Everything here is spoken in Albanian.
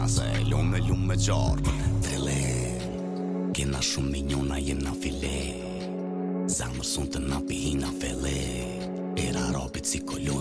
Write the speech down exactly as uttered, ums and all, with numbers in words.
Se e lume lume qarë Tele Kena shumë minjona jena file Zamër sun të napi hina fele Era rapit si kolon